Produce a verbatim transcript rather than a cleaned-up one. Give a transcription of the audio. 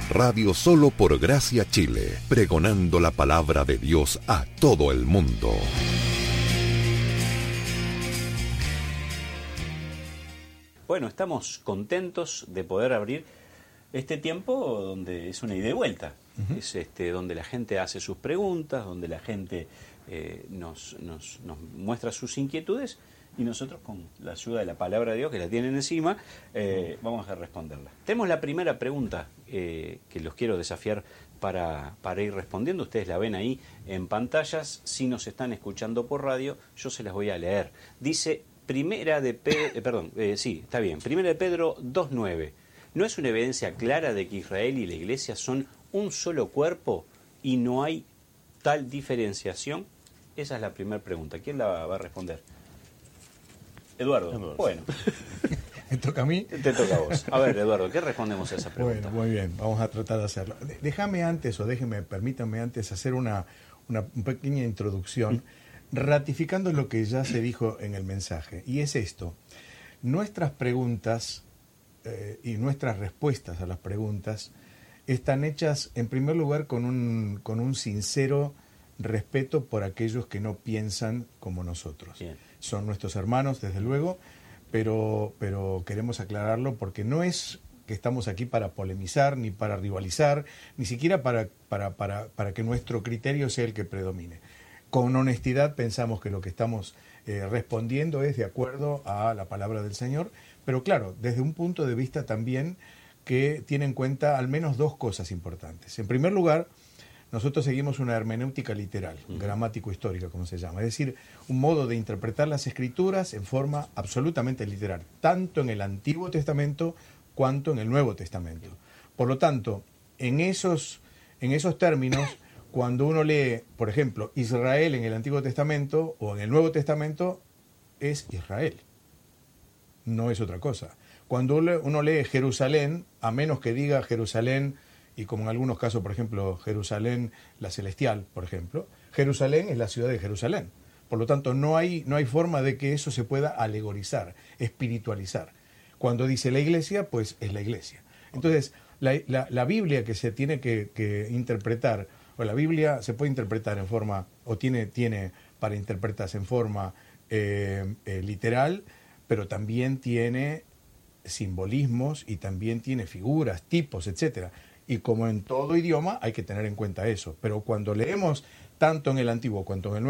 Radio Solo por Gracia Chile, pregonando la palabra de Dios a todo el mundo. Bueno, estamos contentos de poder abrir este tiempo donde es una ida y vuelta. Uh-huh. Es este donde la gente hace sus preguntas, donde la gente eh, nos, nos, nos muestra sus inquietudes y nosotros, con la ayuda de la palabra de Dios, que la tienen encima, eh, vamos a responderla. Tenemos la primera pregunta eh, que los quiero desafiar para, para ir respondiendo. Ustedes la ven ahí en pantallas. Si nos están escuchando por radio, yo se las voy a leer. Dice... Primera de Pedro, eh, perdón, eh, sí, está bien. Primera de Pedro dos nueve. ¿No es una evidencia clara de que Israel y la Iglesia son un solo cuerpo y no hay tal diferenciación? Esa es la primera pregunta. ¿Quién la va a responder? Eduardo. Eduardo. Bueno. ¿Me toca a mí? Te toca a vos. A ver, Eduardo, ¿qué respondemos a esa pregunta? Bueno, muy bien. Vamos a tratar de hacerlo. Déjame antes, o déjenme, permítanme antes hacer una, una pequeña introducción. ¿Mm? Ratificando lo que ya se dijo en el mensaje, y es esto: nuestras preguntas eh, y nuestras respuestas a las preguntas están hechas en primer lugar con un, con un sincero respeto por aquellos que no piensan como nosotros. Bien. Son nuestros hermanos, desde luego, pero, pero queremos aclararlo porque no es que estamos aquí para polemizar, ni para rivalizar, ni siquiera para, para, para, para que nuestro criterio sea el que predomine. Con honestidad pensamos que lo que estamos eh, respondiendo es de acuerdo a la palabra del Señor, pero claro, desde un punto de vista también que tiene en cuenta al menos dos cosas importantes. En primer lugar, nosotros seguimos una hermenéutica literal, uh-huh. gramático-histórica, como se llama, es decir, un modo de interpretar las Escrituras en forma absolutamente literal, tanto en el Antiguo Testamento cuanto en el Nuevo Testamento. Por lo tanto, en esos, en esos términos, cuando uno lee, por ejemplo, Israel en el Antiguo Testamento o en el Nuevo Testamento, es Israel. No es otra cosa. Cuando uno lee Jerusalén, a menos que diga Jerusalén, y como en algunos casos, por ejemplo, Jerusalén, la celestial, por ejemplo, Jerusalén es la ciudad de Jerusalén. Por lo tanto, no hay, no hay forma de que eso se pueda alegorizar, espiritualizar. Cuando dice la iglesia, pues es la iglesia. Entonces, la, la, la Biblia que se tiene que, que interpretar, o la Biblia se puede interpretar en forma, o tiene, tiene para interpretarse en forma eh, eh, literal, pero también tiene simbolismos y también tiene figuras, tipos, etcétera. Y como en todo idioma hay que tener en cuenta eso. Pero cuando leemos tanto en el Antiguo cuanto en el Nuevo